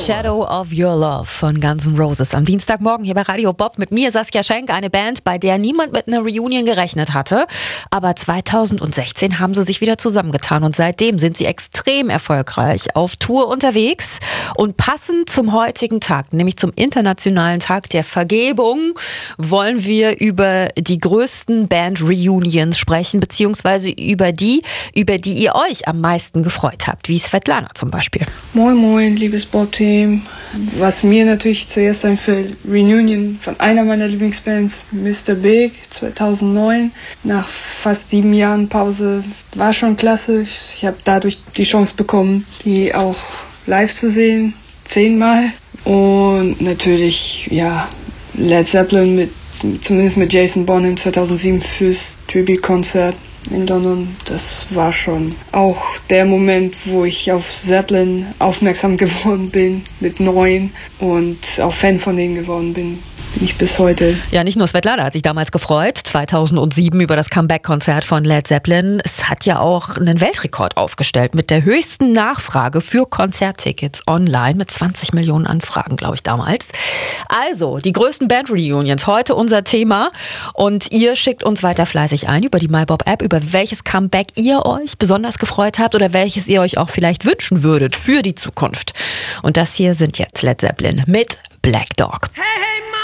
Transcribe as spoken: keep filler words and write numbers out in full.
Shadow of Your Love von Guns N' Roses. Am Dienstagmorgen hier bei Radio Bob mit mir, Saskia Schenk, eine Band, bei der niemand mit einer Reunion gerechnet hatte. Aber zweitausendsechzehn haben sie sich wieder zusammengetan und seitdem sind sie extrem erfolgreich auf Tour unterwegs. Und passend zum heutigen Tag, nämlich zum Internationalen Tag der Vergebung, wollen wir über die größten Band-Reunions sprechen, beziehungsweise über die, über die ihr euch am meisten gefreut habt, wie Svetlana zum Beispiel. Moin Moin, liebes Bob-Team. Was mir natürlich zuerst einfällt, Reunion von einer meiner Lieblingsbands, Mister Big, zweitausendneun. Nach fast sieben Jahren Pause war schon klasse. Ich habe dadurch die Chance bekommen, die auch live zu sehen, zehnmal. Und natürlich, ja, Led Zeppelin, mit, zumindest mit Jason Bonham zweitausendsieben fürs Tribute-Konzert in London. Das war schon auch der Moment, wo ich auf Zeppelin aufmerksam geworden bin mit neun und auch Fan von denen geworden bin. Bin ich bis heute. Ja, nicht nur Svetlana hat sich damals gefreut, zweitausendsieben über das Comeback-Konzert von Led Zeppelin. Es hat ja auch einen Weltrekord aufgestellt mit der höchsten Nachfrage für Konzerttickets online mit zwanzig Millionen Anfragen, glaube ich, damals. Also, die größten Band-Reunions, heute unser Thema. Und ihr schickt uns weiter fleißig ein über die MyBob-App, über welches Comeback ihr euch besonders gefreut habt oder welches ihr euch auch vielleicht wünschen würdet für die Zukunft. Und das hier sind jetzt Led Zeppelin mit Black Dog. Hey, hey,